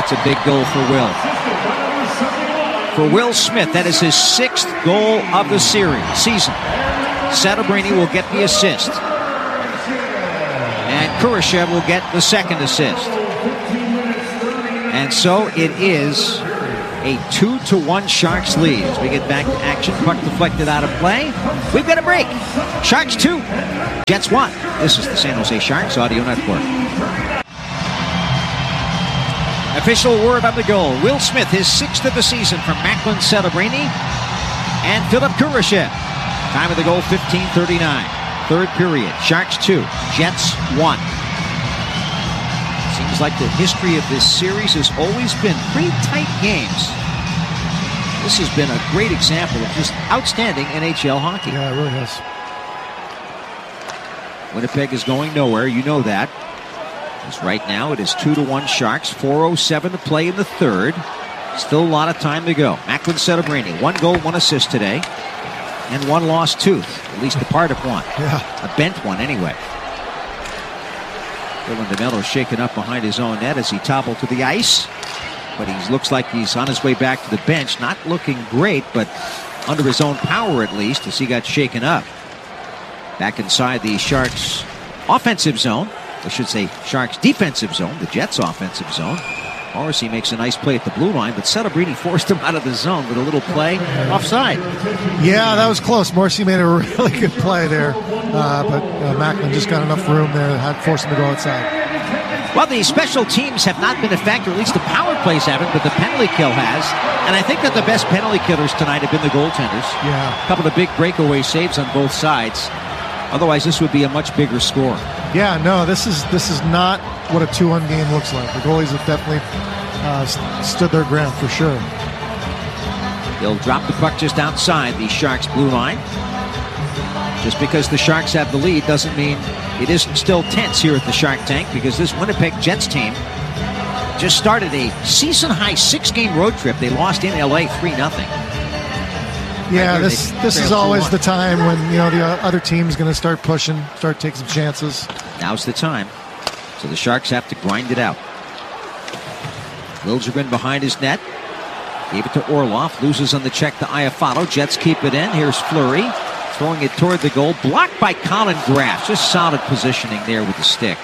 That's a big goal for Will. For Will Smith, that is his 6th goal of the season. Setobrini will get the assist. And Kurashev will get the 2nd assist. And so it is a 2-1 Sharks lead. As we get back to action, puck deflected out of play. We've got a break. Sharks 2, Jets 1. This is the San Jose Sharks Audio Network. Official word on the goal. Will Smith, his 6th of the season from Macklin Setobrini and Philip Kurashev. Time of the goal, 15:39. 3rd period. Sharks 2, Jets 1. Seems like the history of this series has always been pretty tight games. This has been a great example of just outstanding NHL hockey. Yeah, it really has. Winnipeg is going nowhere, you know that. Because right now it is 2-1 Sharks, 4:07 to play in the 3rd. Still a lot of time to go. Macklin Setobrini, 1 goal, 1 assist today. And 1 lost tooth, at least a part of one. Yeah. A bent one anyway. Dylan DeMello shaken up behind his own net as he toppled to the ice. But he looks like he's on his way back to the bench. Not looking great, but under his own power at least as he got shaken up. Back inside the Sharks' offensive zone. I should say Sharks' defensive zone, the Jets' offensive zone. Morrissey makes a nice play at the blue line, but Setobrini forced him out of the zone with a little play offside. Yeah, that was close. Morrissey made a really good play there, but Macklin just got enough room there to force him to go outside. Well, the special teams have not been a factor, at least the power plays haven't, but the penalty kill has. And I think that the best penalty killers tonight have been the goaltenders. Yeah. A couple of big breakaway saves on both sides. Otherwise, this would be a much bigger score. Yeah, no, this is not what a 2-1 game looks like. The goalies have definitely stood their ground for sure. They'll drop the puck just outside the Sharks' blue line. Just because the Sharks have the lead doesn't mean it isn't still tense here at the Shark Tank, because this Winnipeg Jets team just started a season-high 6-game road trip. They lost in L.A. 3-0. Yeah, this is always the time when, the other team's going to start pushing, start taking some chances. Now's the time. So the Sharks have to grind it out. Liljegren behind his net. Gave it to Orlov. Loses on the check to Iafallo. Jets keep it in. Here's Fleury. Throwing it toward the goal. Blocked by Colin Graff. Just solid positioning there with the stick.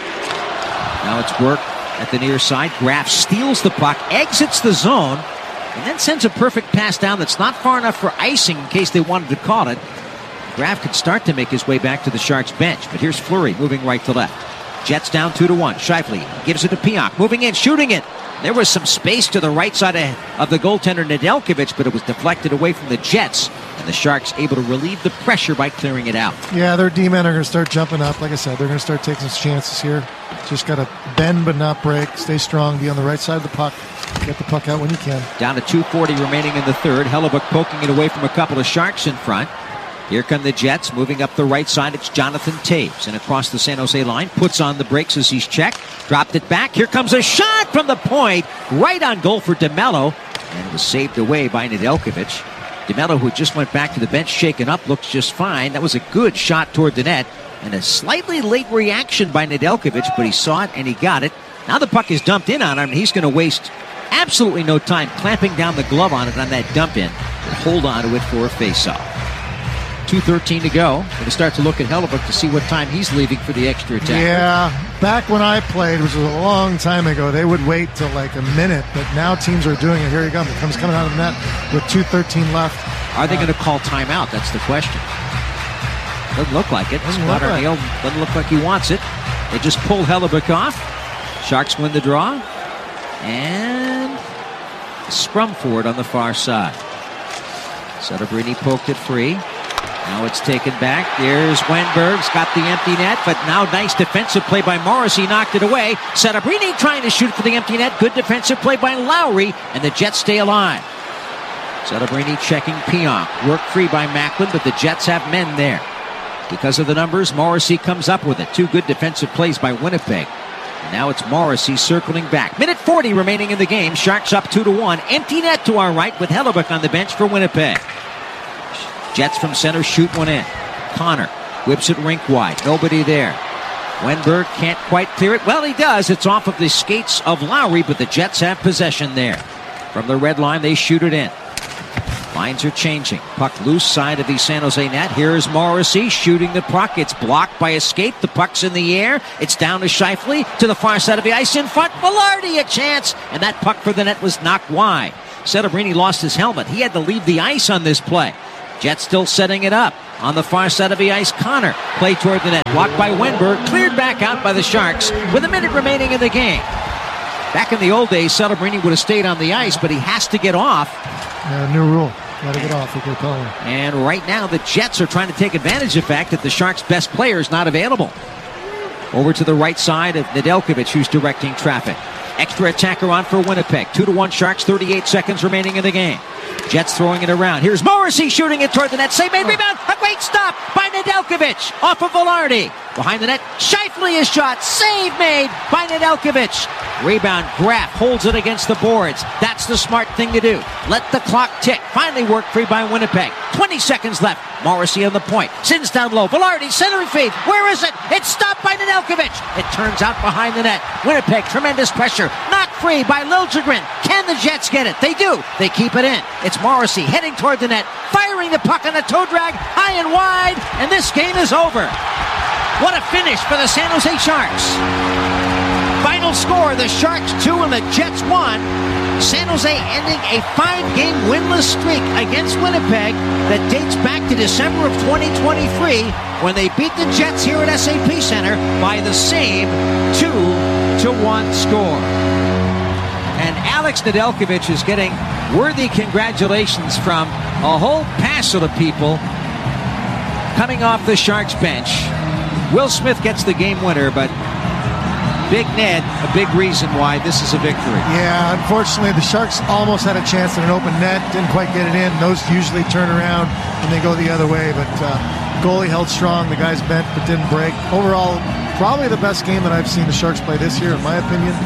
Now it's work at the near side. Graff steals the puck. Exits the zone. And then sends a perfect pass down that's not far enough for icing in case they wanted to call it. Graff could start to make his way back to the Sharks bench. But here's Fleury moving right to left. Jets down 2-1. Scheifele gives it to Pionk. Moving in, shooting it. There was some space to the right side of the goaltender Nedeljkovic, but it was deflected away from the Jets. And the Sharks able to relieve the pressure by clearing it out. Yeah, their D-men are going to start jumping up. Like I said, they're going to start taking some chances here. Just got to bend but not break. Stay strong. Be on the right side of the puck. Get the puck out when you can. Down to 2:40 remaining in the 3rd. Hellebuyck poking it away from a couple of Sharks in front. Here come the Jets moving up the right side. It's Jonathan Toews. And across the San Jose line. Puts on the brakes as he's checked. Dropped it back. Here comes a shot from the point. Right on goal for DeMello. And it was saved away by Nedeljkovic. DeMello, who just went back to the bench shaken up, looks just fine. That was a good shot toward the net. And a slightly late reaction by Nedeljkovic, but he saw it and he got it. Now the puck is dumped in on him, and he's going to waste absolutely no time clamping down the glove on it on that dump in. And hold on to it for a face-off. 2:13 to go. Going to start to look at Hellebuyck to see what time he's leaving for the extra attack. Yeah, back when I played, which was a long time ago, they would wait till like a minute, but now teams are doing it. Here he comes. It comes coming out of the net with 2:13 left. Are they going to call timeout? That's the question. Doesn't look like it. Scott Arniel doesn't look like he wants it. They just pull Hellebuyck off. Sharks win the draw. And scrum forward on the far side. Setobrini poked it free. Now it's taken back. There's Wenberg's got the empty net, but now nice defensive play by Morrissey, knocked it away. Setobrini trying to shoot for the empty net. Good defensive play by Lowry, and the Jets stay alive. Setobrini checking Pionk. Work free by Macklin, but the Jets have men there. Because of the numbers, Morrissey comes up with it. 2 good defensive plays by Winnipeg. And now it's Morrissey circling back. Minute 40 remaining in the game. Sharks up 2-1. Empty net to our right with Hellebuyck on the bench for Winnipeg. Jets from center shoot one in. Connor whips it rink wide. Nobody there. Wenberg can't quite clear it. Well, he does. It's off of the skates of Lowry, but the Jets have possession there. From the red line, they shoot it in. Lines are changing. Puck loose side of the San Jose net. Here is Morrissey shooting the puck. It's blocked by a skate. The puck's in the air. It's down to Scheifele to the far side of the ice in front. Velarde a chance. And that puck for the net was knocked wide. Celebrini lost his helmet. He had to leave the ice on this play. Jets still setting it up. On the far side of the ice, Connor. Play toward the net. Blocked by Wenberg. Cleared back out by the Sharks with a minute remaining in the game. Back in the old days, Celebrini would have stayed on the ice, but he has to get off. New rule. Got to get off if they're calling. And right now, the Jets are trying to take advantage of the fact that the Sharks' best player is not available. Over to the right side of Nedeljkovic, who's directing traffic. Extra attacker on for Winnipeg. 2-1 Sharks, 38 seconds remaining in the game. Jets throwing it around. Here's Morrissey shooting it toward the net. Save made, rebound. A great stop by Nedeljkovic. Off of Velarde. Behind the net, Scheifele is shot. Save made by Nedeljkovic. Rebound, Graf holds it against the boards. That's the smart thing to do. Let the clock tick. Finally worked free by Winnipeg. 20 seconds left. Morrissey on the point. Sins down low. Velarde centering feed. Where is it? It's stopped by Nedeljkovic. It turns out behind the net. Winnipeg, tremendous pressure. Knocked free by Liljegren. Can the Jets get it? They do. They keep it in. It's Morrissey heading toward the net. Firing the puck on a toe drag. High and wide. And this game is over. What a finish for the San Jose Sharks. Final score, the Sharks 2 and the Jets 1. San Jose ending a 5-game winless streak against Winnipeg that dates back to December of 2023 when they beat the Jets here at SAP Center by the same 2-1 score. And Alex Nedeljkovic is getting worthy congratulations from a whole passel of people coming off the Sharks bench. Will Smith gets the game winner, but Big Ned, a big reason why this is a victory. Yeah, unfortunately, the Sharks almost had a chance at an open net. Didn't quite get it in. Those usually turn around and they go the other way, but goalie held strong. The guys bent but didn't break. Overall, probably the best game that I've seen the Sharks play this year, in my opinion.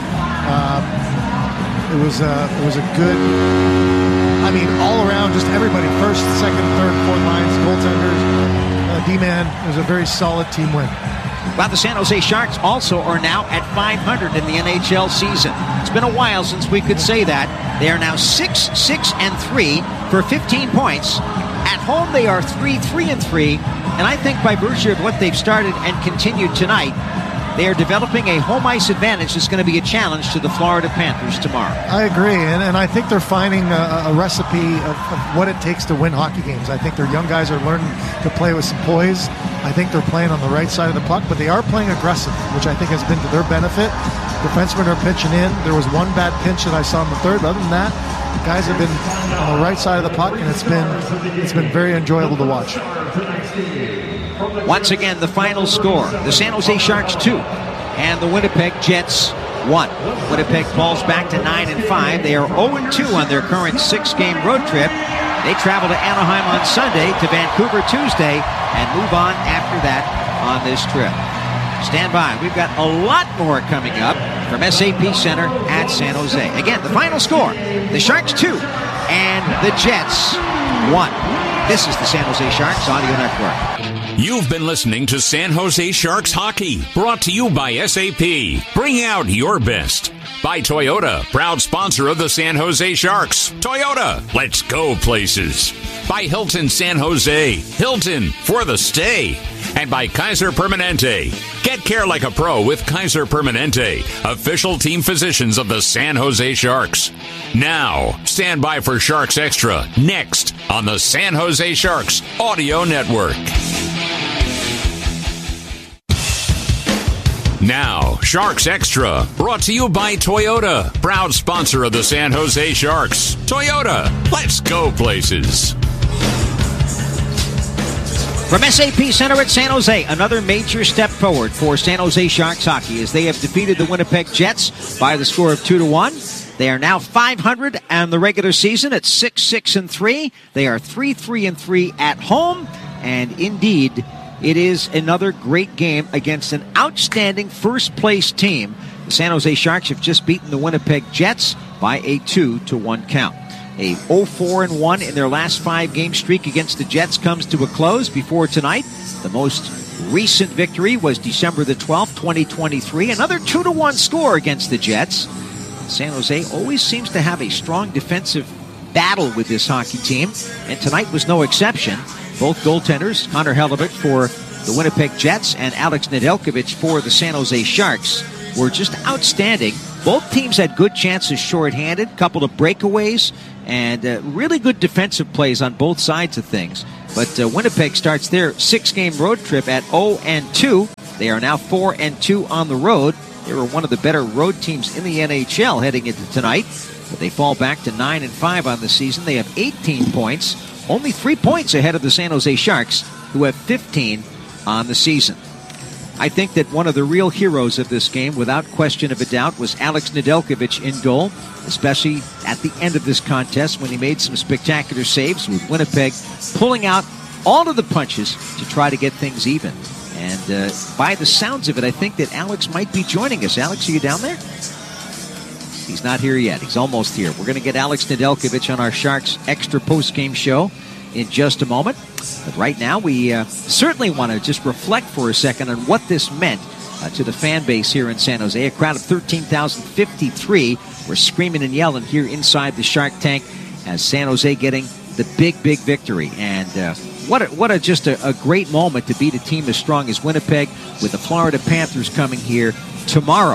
It was a good, all around, just everybody, first, second, third, fourth lines, goaltenders, D-man. It was a very solid team win. Well, the San Jose Sharks also are now at 500 in the NHL season. It's been a while since we could say that. They are now 6-6-3 for 15 points. At home, they are 3-3-3. And I think by virtue of what they've started and continued tonight, they are developing a home ice advantage that's going to be a challenge to the Florida Panthers tomorrow. I agree, and I think they're finding a recipe of what it takes to win hockey games. I think their young guys are learning to play with some poise. I think they're playing on the right side of the puck, but they are playing aggressive, which I think has been to their benefit. Defensemen are pitching in. There was one bad pinch that I saw in the third, but other than that, the guys have been on the right side of the puck, and it's been very enjoyable to watch. Once again, the final score, the San Jose Sharks 2 and the Winnipeg Jets 1. Winnipeg falls back to 9-5. They are 0-2 on their current 6-game road trip. They travel to Anaheim on Sunday, to Vancouver Tuesday, and move on after that on this trip. Stand by. We've got a lot more coming up from SAP Center at San Jose. Again, the final score, the Sharks 2 and the Jets 1. This is the San Jose Sharks Audio Network. You've been listening to San Jose Sharks Hockey, brought to you by SAP. Bring out your best. By Toyota, proud sponsor of the San Jose Sharks. Toyota, let's go places. By Hilton San Jose. Hilton, for the stay. And by Kaiser Permanente. Get care like a pro with Kaiser Permanente, official team physicians of the San Jose Sharks. Now, stand by for Sharks Extra, next on the San Jose Sharks Audio Network. Now, Sharks Extra, brought to you by Toyota, proud sponsor of the San Jose Sharks. Toyota, let's go places. From SAP Center at San Jose, another major step forward for San Jose Sharks hockey as they have defeated the Winnipeg Jets by the score of 2-1. They are now 500 and the regular season at 6-6-3. They are 3-3-3 at home, and indeed, it is another great game against an outstanding first-place team. The San Jose Sharks have just beaten the Winnipeg Jets by a 2-1 count. A 0-4-1 in their last 5-game streak against the Jets comes to a close before tonight. The most recent victory was December the 12th, 2023. Another 2-1 score against the Jets. San Jose always seems to have a strong defensive battle with this hockey team, and tonight was no exception. Both goaltenders, Connor Hellebuyck for the Winnipeg Jets and Alex Nedeljkovic for the San Jose Sharks, were just outstanding. Both teams had good chances shorthanded, couple of breakaways, and really good defensive plays on both sides of things. But Winnipeg starts their 6-game road trip at 0-2. They are now 4-2 on the road. They were one of the better road teams in the NHL heading into tonight, but they fall back to 9-5 on the season. They have 18 points, only 3 points ahead of the San Jose Sharks, who have 15 on the season. I think that one of the real heroes of this game, without question of a doubt, was Alex Nedeljkovic in goal, especially at the end of this contest when he made some spectacular saves, with Winnipeg pulling out all of the punches to try to get things even. And by the sounds of it, I think that Alex might be joining us. Alex, are you down there? He's not here yet. He's almost here. We're going to get Alex Nedeljkovic on our Sharks Extra post-game show in just a moment. But right now, we certainly want to just reflect for a second on what this meant to the fan base here in San Jose. A crowd of 13,053 were screaming and yelling here inside the Shark Tank as San Jose getting the big victory. And what a great moment to beat a team as strong as Winnipeg, with the Florida Panthers coming here tomorrow.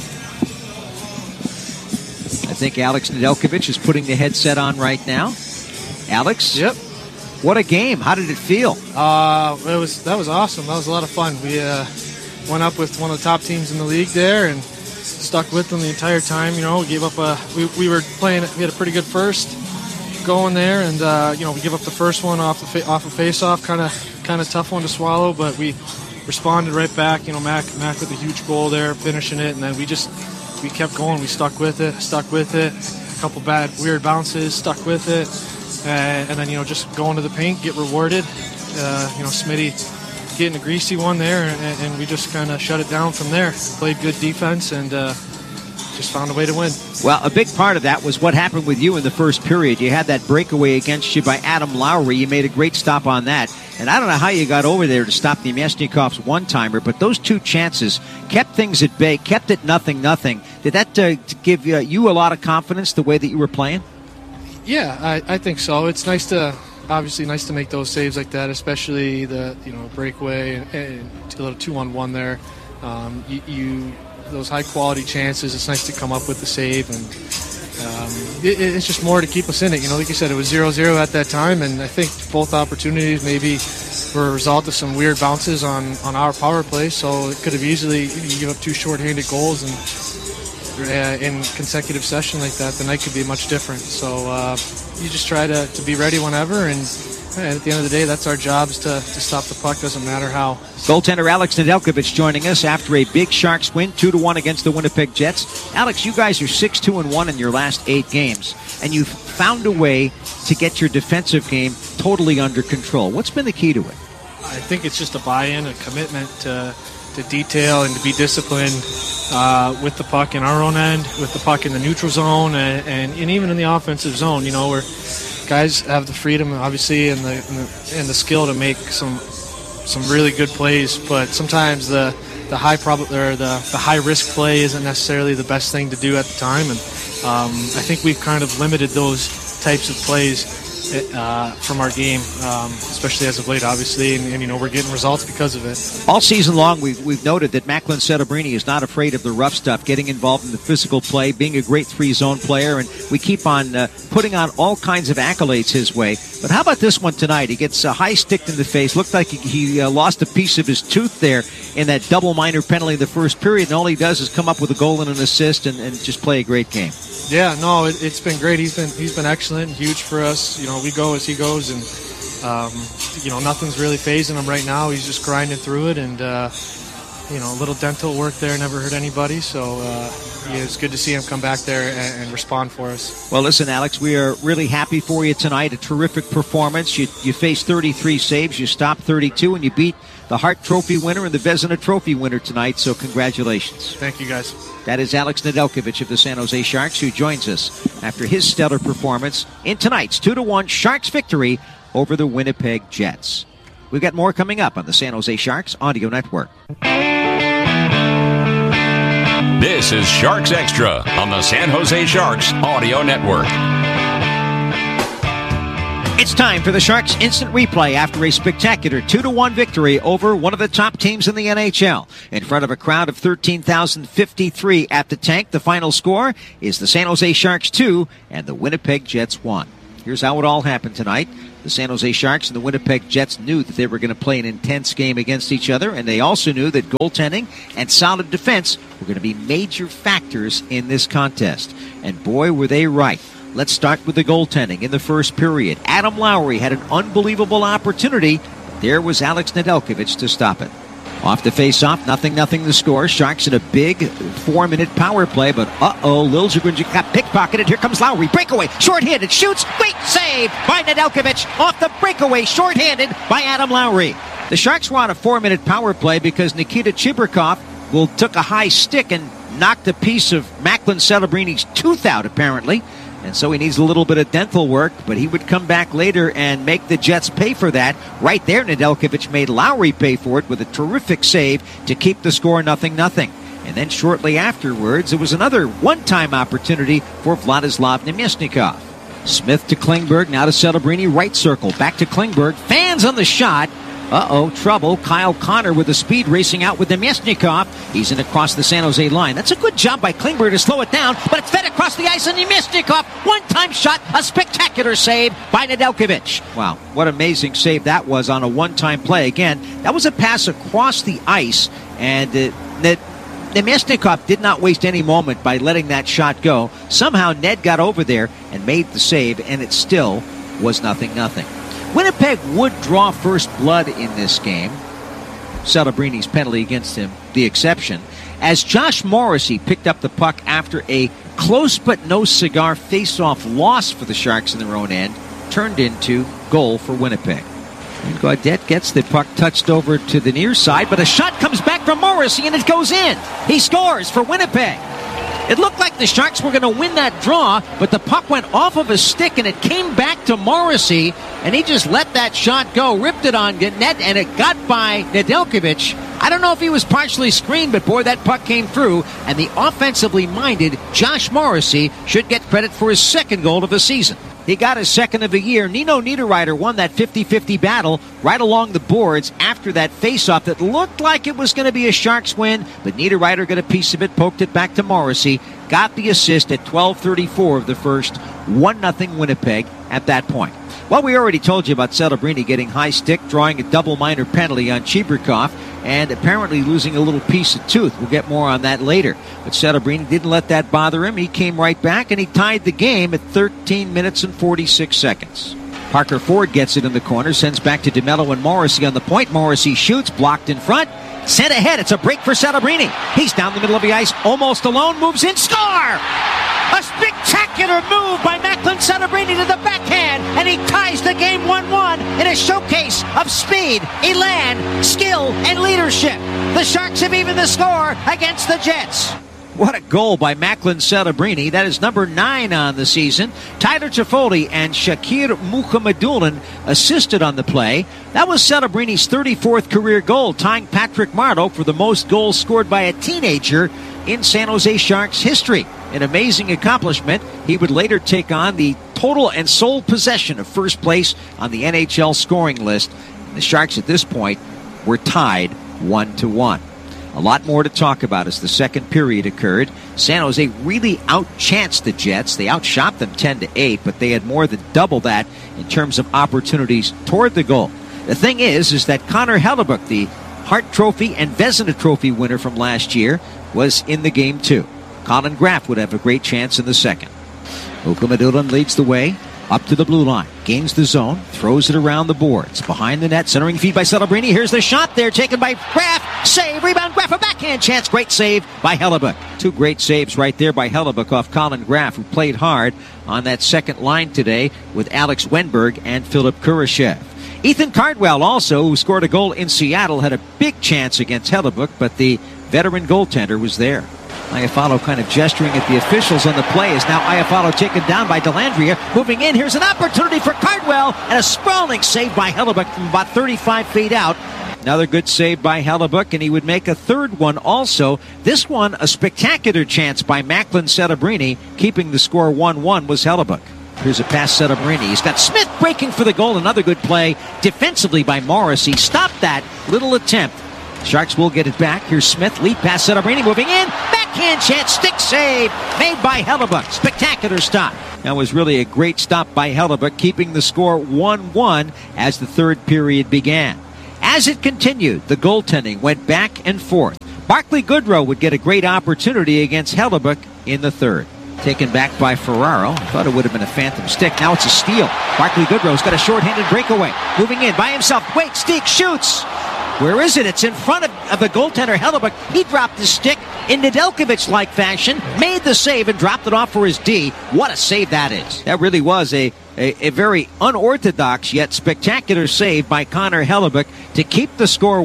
I think Alex Nedeljkovic is putting the headset on right now. Alex? Yep. What a game. How did it feel? That was awesome. That was a lot of fun. We went up with one of the top teams in the league there and stuck with them the entire time. Gave up we were playing. We had a pretty good first going there, and we give up the first one off a face-off, kind of tough one to swallow, but we responded right back. Mac with a huge goal there, finishing it, and then we kept going. We stuck with it. A couple bad, weird bounces, stuck with it. And then, just going to the paint, get rewarded. Smitty getting a greasy one there, and we just kind of shut it down from there. Played good defense and just found a way to win. Well, a big part of that was what happened with you in the first period. You had that breakaway against you by Adam Lowry. You made a great stop on that. And I don't know how you got over there to stop the Mesnikov's one-timer, but those two chances kept things at bay, kept it 0-0. Did that give you a lot of confidence the way that you were playing? Yeah, I think so. It's nice to make those saves like that, especially the breakaway and a little 2-on-1 there. Those high quality chances. It's nice to come up with the save, and it's just more to keep us in it. Like you said, it was 0-0 at that time, and I think both opportunities maybe were a result of some weird bounces on our power play. So it could have easily give up 2 shorthanded goals and. In consecutive session like that, the night could be much different. So you just try to be ready whenever, and at the end of the day, that's our job, is to stop the puck, doesn't matter how. Goaltender Alex Nedeljkovic joining us after a big Sharks win, 2-1 against the Winnipeg Jets. Alex, you guys are 6-2-1 in your last 8 games, and you've found a way to get your defensive game totally under control. What's been the key to it? I think it's just a buy-in, a commitment to detail and to be disciplined with the puck in our own end, with the puck in the neutral zone, and even in the offensive zone. Where guys have the freedom, obviously, and the skill to make some really good plays, but sometimes the high risk play isn't necessarily the best thing to do at the time, and I think we've kind of limited those types of plays from our game, especially as of late, obviously, and we're getting results because of it. All season long, we've noted that Macklin Setobrini is not afraid of the rough stuff, getting involved in the physical play, being a great 3-zone player, and we keep on putting on all kinds of accolades his way. But how about this one tonight? He gets high sticked in the face. Looked like he lost a piece of his tooth there in that double minor penalty in the first period, and all he does is come up with a goal and an assist and just play a great game. Yeah, no, it's been great. He's been excellent, huge for us. We go as he goes, and nothing's really phasing him right now. He's just grinding through it, and a little dental work there never hurt anybody. So it's good to see him come back there and respond for us. Well, listen, Alex, we are really happy for you tonight. A terrific performance. You faced 33 saves, you stopped 32, and you beat the Hart Trophy winner and the Vezina Trophy winner tonight. So congratulations. Thank you, guys. That is Alex Nedeljkovic of the San Jose Sharks, who joins us after his stellar performance in tonight's 2-1 Sharks victory over the Winnipeg Jets. We've got more coming up on the San Jose Sharks Audio Network. This is Sharks Extra on the San Jose Sharks Audio Network. It's time for the Sharks Instant Replay after a spectacular 2-1 victory over one of the top teams in the NHL. In front of a crowd of 13,053 at the tank, the final score is the San Jose Sharks 2 and the Winnipeg Jets 1. Here's how it all happened tonight. The San Jose Sharks and the Winnipeg Jets knew that they were going to play an intense game against each other, and they also knew that goaltending and solid defense were going to be major factors in this contest. And boy, were they right. Let's start with the goaltending in the first period. Adam Lowry had an unbelievable opportunity, but there was Alex Nedeljkovic to stop it. Off the face-off, 0-0 the score. Sharks in a big 4-minute power play, but Liljegren got pickpocketed. Here comes Lowry. Breakaway, short-handed, shoots. Great save by Nedeljkovic off the breakaway, short-handed by Adam Lowry. The Sharks were on a 4-minute power play because Nikita Chibrikov took a high stick and knocked a piece of Macklin Celebrini's tooth out, apparently. And so he needs a little bit of dental work, but he would come back later and make the Jets pay for that. Right there, Nedeljkovic made Lowry pay for it with a terrific save to keep the score 0-0. And then shortly afterwards, it was another one-time opportunity for Vladislav Namestnikov. Smith to Klingberg, now to Celebrini, right circle, back to Klingberg, fans on the shot. Trouble. Kyle Connor with the speed racing out with Namestnikov. He's in across the San Jose line. That's a good job by Klingberg to slow it down, but it's fed across the ice, and Namestnikov, one-time shot, a spectacular save by Nedeljkovic. Wow, what amazing save that was on a one-time play. Again, that was a pass across the ice, and Namestnikov did not waste any moment by letting that shot go. Somehow Ned got over there and made the save, and it still was 0-0. Winnipeg would draw first blood in this game. Celebrini's penalty against him, the exception, as Josh Morrissey picked up the puck after a close but no cigar face-off loss for the Sharks in their own end, turned into goal for Winnipeg. And Gaudette gets the puck touched over to the near side, but a shot comes back from Morrissey and it goes in. He scores for Winnipeg. It looked like the Sharks were going to win that draw, but the puck went off of his stick and it came back to Morrissey, and he just let that shot go, ripped it on net, and it got by Nedeljkovic. I don't know if he was partially screened, but boy, that puck came through, and the offensively minded Josh Morrissey should get credit for his second goal of the season. He got his second of the year. Nino Niederreiter won that 50-50 battle right along the boards after that faceoff that looked like it was going to be a Sharks win, but Niederreiter got a piece of it, poked it back to Morrissey, got the assist at 12:34 of the first, 1-0 Winnipeg at that point. Well, we already told you about Celebrini getting high stick, drawing a double minor penalty on Chibrikov, and apparently losing a little piece of tooth. We'll get more on that later. But Celebrini didn't let that bother him. He came right back, and he tied the game at 13 minutes and 46 seconds. Parker Ford gets it in the corner, sends back to DeMello and Morrissey on the point. Morrissey shoots, blocked in front. Sent ahead. It's a break for Celebrini. He's down the middle of the ice, almost alone, moves in, score! A spectacular move by Macklin Celebrini to the backhand, and he ties the game 1-1 in a showcase of speed, elan, skill, and leadership. The Sharks have evened the score against the Jets. What a goal by Macklin Celebrini. That is number 9 on the season. Tyler Toffoli and Shakir Mukhamadullin assisted on the play. That was Celebrini's 34th career goal, tying Patrick Marleau for the most goals scored by a teenager in San Jose Sharks history. An amazing accomplishment. He would later take on the total and sole possession of first place on the NHL scoring list. And the Sharks at this point were tied 1-1. A lot more to talk about as the second period occurred. San Jose really outchanced the Jets. They outshot them 10-8, but they had more than double that in terms of opportunities toward the goal. The thing is that Connor Hellebuyck, the Hart Trophy and Vezina Trophy winner from last year, was in the game too. Colin Graff would have a great chance in the second. Mukhamadullin leads the way up to the blue line. gains the zone, throws it around the boards. Behind the net, centering feed by Celebrini. Here's the shot there, taken by Graf. Save, rebound, Graf, a backhand chance. Great save by Hellebuyck. Two great saves right there by Hellebuyck off Colin Graf, who played hard on that second line today with Alex Wenberg and Philip Kurashev. Ethan Cardwell also, who scored a goal in Seattle, had a big chance against Hellebuyck, but the veteran goaltender was there. Iafallo kind of gesturing at the officials on the play as now Iafallo taken down by Dellandrea. Moving in, here's an opportunity for Cardwell, and a sprawling save by Hellebuyck from about 35 feet out. Another good save by Hellebuyck, and he would make a third one also. This one, a spectacular chance by Macklin Celebrini. Keeping the score 1-1 was Hellebuyck. Here's a pass, Celebrini. He's got Smith breaking for the goal. Another good play defensively by Morrissey. Stopped that little attempt. Sharks will get it back. Here's Smith. Lead pass, Celebrini moving in. Backhand chance. Stick save made by Hellebuyck. Spectacular stop. That was really a great stop by Hellebuyck, keeping the score 1-1 as the third period began. As it continued, the goaltending went back and forth. Barclay Goodrow would get a great opportunity against Hellebuyck in the third. Taken back by Ferraro. I thought it would have been a phantom stick. Now it's a steal. Barclay Goodrow's got a shorthanded breakaway. Moving in by himself. Wait, Steek shoots. Where is it? It's in front of the goaltender, Hellebuyck. He dropped his stick in Nedeljkovic-like fashion, made the save, and dropped it off for his D. What a save that is. That really was a very unorthodox yet spectacular save by Connor Hellebuyck to keep the score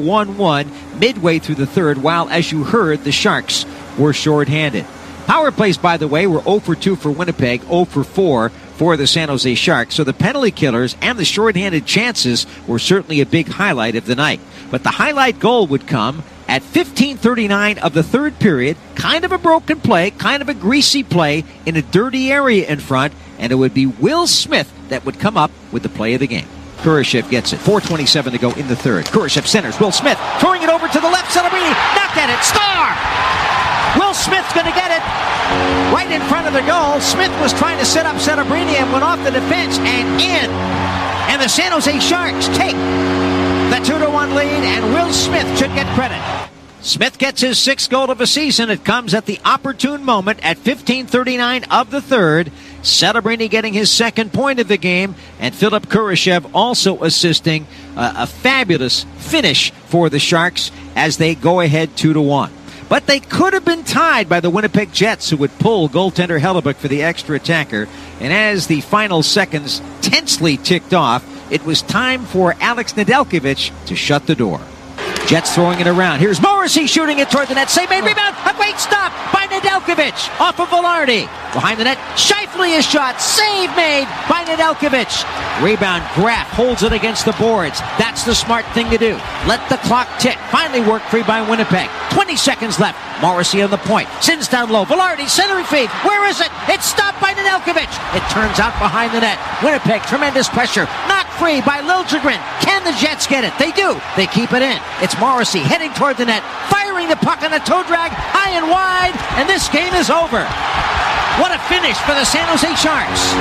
1-1 midway through the third, while, as you heard, the Sharks were shorthanded. Power plays, by the way, were 0 for 2 for Winnipeg, 0 for 4 for the San Jose Sharks. So the penalty killers and the shorthanded chances were certainly a big highlight of the night. But the highlight goal would come at 15:39 of the third period. Kind of a broken play, kind of a greasy play in a dirty area in front, and it would be Will Smith that would come up with the play of the game. Kurashev gets it. 4:27 to go in the third. Kurashev centers. Will Smith throwing it over to the left. Celebrini knocked at it. Star! Will Smith's going to get it right in front of the goal. Smith was trying to set up Celebrini and went off the defense and in. And the San Jose Sharks take the 2-1 lead, and Will Smith should get credit. Smith gets his sixth goal of the season. It comes at the opportune moment at 15:39 of the third. Celebrini getting his second point of the game, and Philip Kurashev also assisting a fabulous finish for the Sharks as they go ahead 2-1. But they could have been tied by the Winnipeg Jets, who would pull goaltender Hellebuyck for the extra attacker. And as the final seconds tensely ticked off, it was time for Alex Nedeljkovic to shut the door. Jets throwing it around. Here's Morrissey shooting it toward the net. Save made, rebound. A great stop by Nedeljkovic off of Velarde. Behind the net, Scheifele is shot. Save made by Nedeljkovic. Rebound, Graf holds it against the boards. That's the smart thing to do. Let the clock tick. Finally work free by Winnipeg. 20 seconds left. Morrissey on the point. Sends down low. Velarde centering feed. Where is it? It's stopped by Nedeljkovic. It turns out behind the net. Winnipeg, tremendous pressure. Knocked free by Liljegren. Can the Jets get it? They do. They keep it in. It's Morrissey heading toward the net. Firing the puck on a toe drag. High and wide. And this game is over. What a finish for the San Jose Sharks.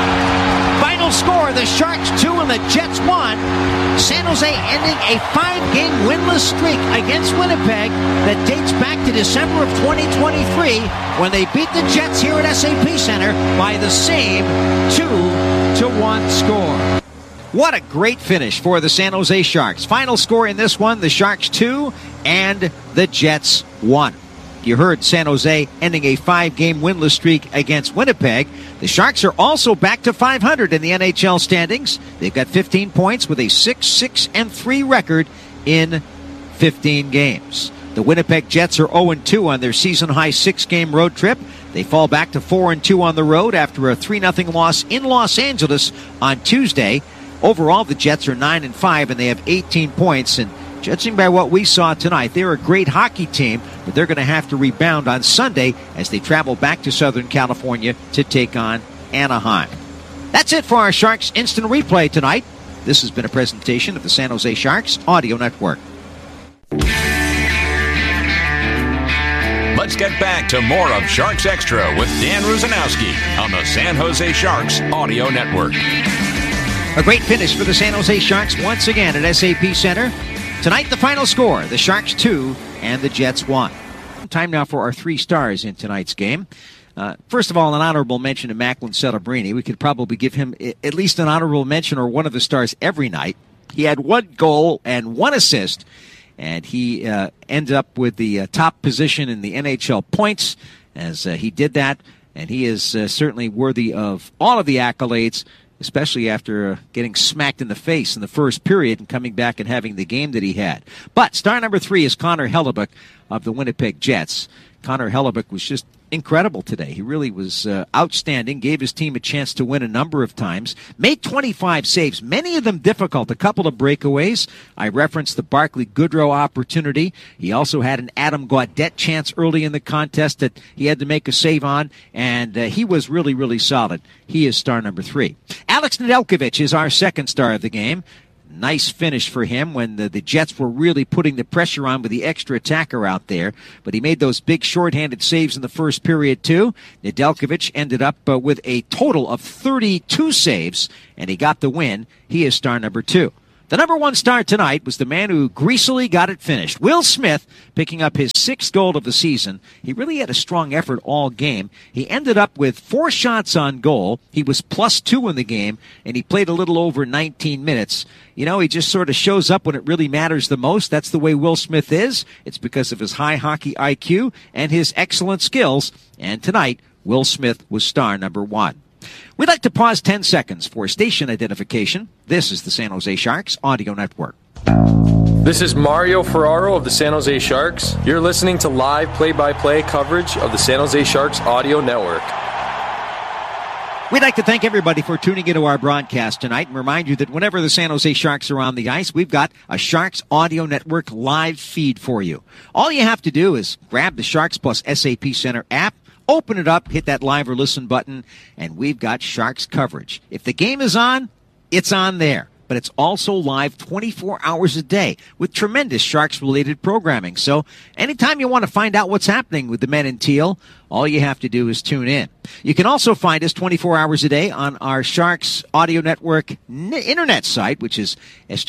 Final score, the Sharks 2 and the Jets 1. San Jose ending a 5-game winless streak against Winnipeg that dates back to December of 2023 when they beat the Jets here at SAP Center by the same 2-1 score. What a great finish for the San Jose Sharks. Final score in this one, the Sharks 2 and the Jets 1. You heard San Jose ending a 5-game winless streak against Winnipeg. The Sharks are also back to 500 in the NHL standings. They've got 15 points with a 6-6-3 record in 15 games. The Winnipeg Jets are 0-2 on their season-high 6-game road trip. They fall back to 4-2 on the road after a 3-0 loss in Los Angeles on Tuesday. Overall, the Jets are 9-5, and they have 18 points. And judging by what we saw tonight, they're a great hockey team, but they're going to have to rebound on Sunday as they travel back to Southern California to take on Anaheim. That's it for our Sharks Instant Replay tonight. This has been a presentation of the San Jose Sharks Audio Network. Let's get back to more of Sharks Extra with Dan Rusanowski on the San Jose Sharks Audio Network. A great finish for the San Jose Sharks once again at SAP Center. Tonight, the final score, the Sharks 2 and the Jets 1. Time now for our 3 stars in tonight's game. First of all, an honorable mention to Macklin Celebrini. We could probably give him at least an honorable mention or one of the stars every night. He had 1 goal and 1 assist, and he ended up with the top position in the NHL points as he did that. And he is certainly worthy of all of the accolades, especially after getting smacked in the face in the first period and coming back and having the game that he had. But star number 3 is Connor Hellebuyck of the Winnipeg Jets. Connor Hellebuyck was just incredible today. He really was outstanding, gave his team a chance to win a number of times, made 25 saves, many of them difficult, a couple of breakaways. I referenced the Barclay Goodrow opportunity. He also had an Adam Gaudette chance early in the contest that he had to make a save on, and he was really, really solid. He is star number 3. Alex Nedeljkovic is our second star of the game. Nice finish for him when the Jets were really putting the pressure on with the extra attacker out there. But he made those big shorthanded saves in the first period, too. Nedeljkovic ended up with a total of 32 saves, and he got the win. He is star number 2. The number 1 star tonight was the man who greasily got it finished. Will Smith, picking up his 6th goal of the season. He really had a strong effort all game. He ended up with 4 shots on goal. He was +2 in the game, and he played a little over 19 minutes. You know, he just sort of shows up when it really matters the most. That's the way Will Smith is. It's because of his high hockey IQ and his excellent skills. And tonight, Will Smith was star number 1. We'd like to pause 10 seconds for station identification. This is the San Jose Sharks Audio Network. This is Mario Ferraro of the San Jose Sharks. You're listening to live play-by-play coverage of the San Jose Sharks Audio Network. We'd like to thank everybody for tuning into our broadcast tonight and remind you that whenever the San Jose Sharks are on the ice, we've got a Sharks Audio Network live feed for you. All you have to do is grab the Sharks Plus SAP Center app, open it up, hit that live or listen button, and we've got Sharks coverage. If the game is on, it's on there. But it's also live 24 hours a day with tremendous Sharks-related programming. So anytime you want to find out what's happening with the men in teal, all you have to do is tune in. You can also find us 24 hours a day on our Sharks Audio Network internet site, which is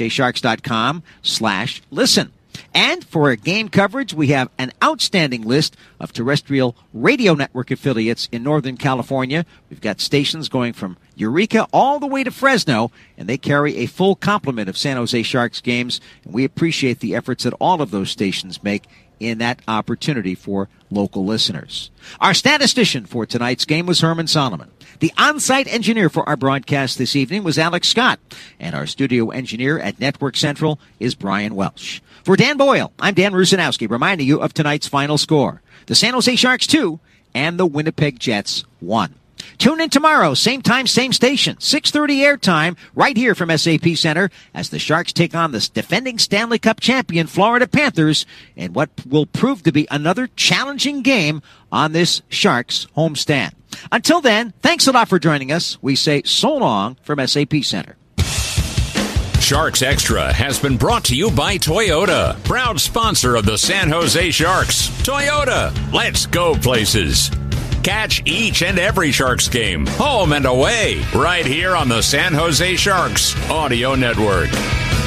sjsharks.com/listen. And for game coverage, we have an outstanding list of terrestrial radio network affiliates in Northern California. We've got stations going from Eureka all the way to Fresno, and they carry a full complement of San Jose Sharks games. And we appreciate the efforts that all of those stations make in that opportunity for local listeners. Our statistician for tonight's game was Herman Solomon. The on-site engineer for our broadcast this evening was Alex Scott, and our studio engineer at Network Central is Brian Welsh. For Dan Boyle, I'm Dan Rusanowski, reminding you of tonight's final score. The San Jose Sharks 2 and the Winnipeg Jets 1. Tune in tomorrow, same time, same station, 6:30 airtime, right here from SAP Center, as the Sharks take on the defending Stanley Cup champion Florida Panthers in what will prove to be another challenging game on this Sharks homestand. Until then, thanks a lot for joining us. We say so long from SAP Center. Sharks Extra has been brought to you by Toyota, proud sponsor of the San Jose Sharks. Toyota, let's go places. Catch each and every Sharks game, home and away, right here on the San Jose Sharks Audio Network.